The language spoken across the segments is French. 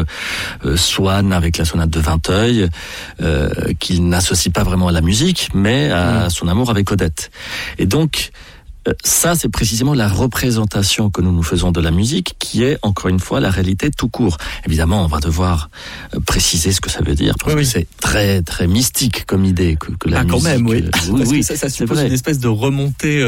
Swann avec la sonate de Vinteuil, qu'il n'associe pas vraiment à la musique, mais à son amour avec Odette. Et donc, ça, c'est précisément la représentation que nous faisons de la musique, qui est, encore une fois, la réalité tout court. Évidemment, on va devoir préciser ce que ça veut dire, parce que c'est très, très mystique comme idée que la musique... quand même, oui. Oui, ça suppose une espèce de remontée,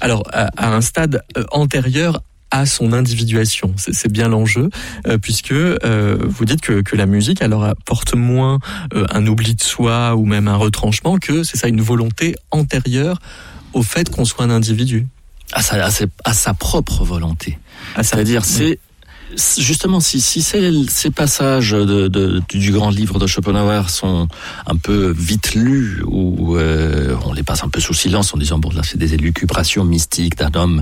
à un stade antérieur à son individuation. C'est bien l'enjeu, puisque vous dites que la musique, alors, apporte moins un oubli de soi ou même un retranchement, que c'est ça, une volonté antérieure au fait qu'on soit un individu. À sa propre volonté. C'est-à-dire, c'est justement, si ces passages du grand livre de Schopenhauer sont un peu vite lus, ou on les passe un peu sous silence en disant, bon, là, c'est des élucubrations mystiques d'un homme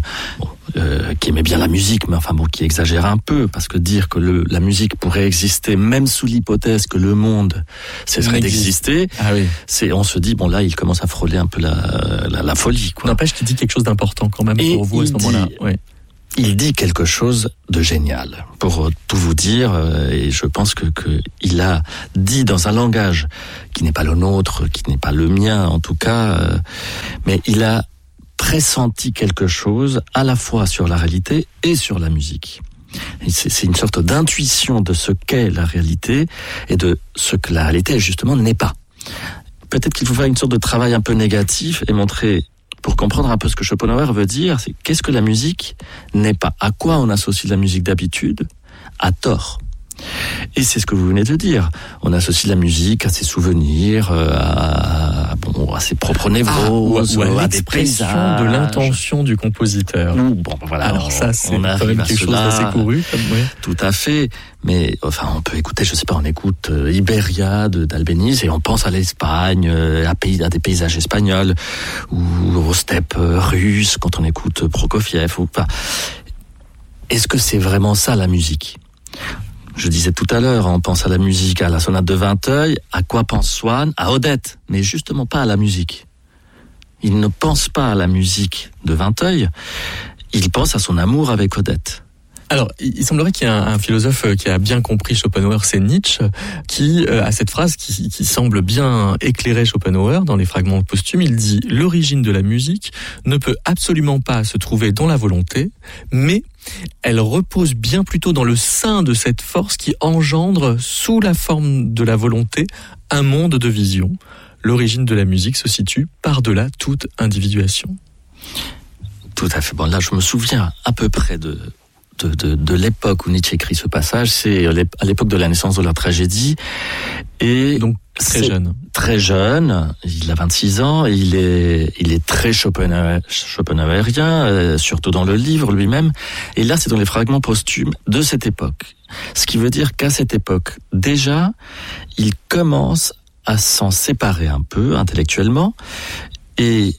qui aimait bien la musique, mais enfin bon, qui exagère un peu, parce que dire que la musique pourrait exister, même sous l'hypothèse que le monde cesserait d'exister, on se dit, bon, là, il commence à frôler un peu la folie, quoi. N'empêche qu'il dit quelque chose d'important quand même pour vous à ce moment-là. Il dit quelque chose de génial. Pour tout vous dire, et je pense que il a dit dans un langage qui n'est pas le nôtre, qui n'est pas le mien en tout cas, mais il a pressenti quelque chose à la fois sur la réalité et sur la musique. Et c'est une sorte d'intuition de ce qu'est la réalité et de ce que la réalité justement n'est pas. Peut-être qu'il faut faire une sorte de travail un peu négatif et montrer, pour comprendre un peu ce que Schopenhauer veut dire, c'est qu'est-ce que la musique n'est pas. À quoi on associe la musique d'habitude ? À tort. Et c'est ce que vous venez de dire. On associe la musique à ses souvenirs, à ses propres névroses, ou à des paysages, de l'intention du compositeur. Bon, voilà. Alors ça, c'est quand même quelque chose d'assez couru. Tout à fait. Mais enfin, on peut écouter, je sais pas, on écoute Iberia d'Albéniz et on pense à l'Espagne, à des paysages espagnols, ou aux steppes russes quand on écoute Prokofiev. Est-ce que c'est vraiment ça la musique ? Je disais tout à l'heure, on pense à la musique, à la sonate de Vinteuil. À quoi pense Swann ? À Odette, mais justement pas à la musique. Il ne pense pas à la musique de Vinteuil, il pense à son amour avec Odette. Alors, il semblerait qu'il y a un philosophe qui a bien compris Schopenhauer, c'est Nietzsche, qui a cette phrase qui semble bien éclairer Schopenhauer dans les fragments posthumes. Il dit « L'origine de la musique ne peut absolument pas se trouver dans la volonté, mais elle repose bien plutôt dans le sein de cette force qui engendre, sous la forme de la volonté, un monde de vision. L'origine de la musique se situe par-delà toute individuation. » Tout à fait. Bon, là, je me souviens à peu près de l'époque où Nietzsche écrit ce passage, c'est à l'époque de la naissance de la tragédie, et donc très jeune, il a 26 ans, et il est très schopenhauerien, surtout dans le livre lui-même, et là c'est dans les fragments posthumes de cette époque. Ce qui veut dire qu'à cette époque, déjà, il commence à s'en séparer un peu intellectuellement, et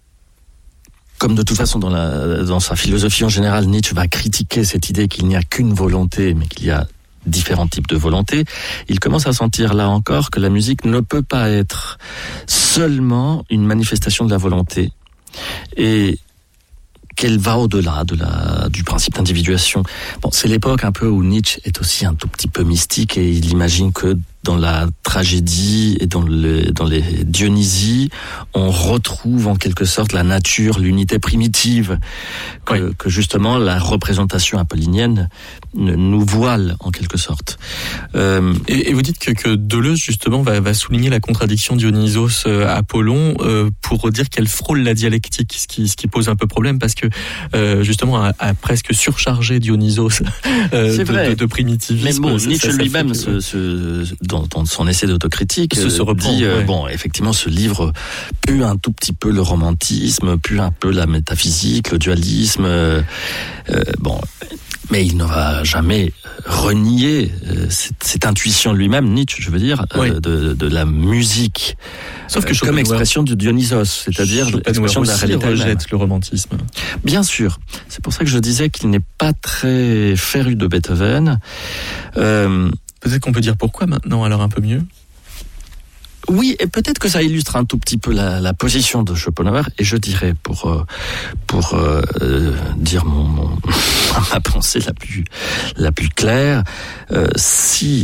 comme de toute façon dans sa philosophie en général, Nietzsche va critiquer cette idée qu'il n'y a qu'une volonté, mais qu'il y a différents types de volonté, il commence à sentir là encore que la musique ne peut pas être seulement une manifestation de la volonté, et qu'elle va au-delà du principe d'individuation. Bon, c'est l'époque un peu où Nietzsche est aussi un tout petit peu mystique, et il imagine que dans la tragédie et dans les Dionysies, on retrouve en quelque sorte la nature, l'unité primitive, que justement la représentation apollinienne nous voile en quelque sorte. Et vous dites que Deleuze justement va souligner la contradiction Dionysos-Apollon pour dire qu'elle frôle la dialectique, ce qui pose un peu problème, parce que justement a presque surchargé Dionysos de primitivisme. Mais bon, Nietzsche lui-même dans son essai d'autocritique, dit bon, effectivement, ce livre pue un tout petit peu le romantisme, pue un peu la métaphysique, le dualisme. Bon, mais il ne va jamais renier cette intuition lui-même, Nietzsche, je veux dire, de la musique. Sauf que comme expression de Dionysos, c'est-à-dire l'expression de la réalité rejette le romantisme. Bien sûr. C'est pour ça que je disais qu'il n'est pas très féru de Beethoven. Peut-être qu'on peut dire pourquoi maintenant, alors un peu mieux. Oui, et peut-être que ça illustre un tout petit peu la position de Schopenhauer, et je dirais, pour dire ma pensée la plus claire, si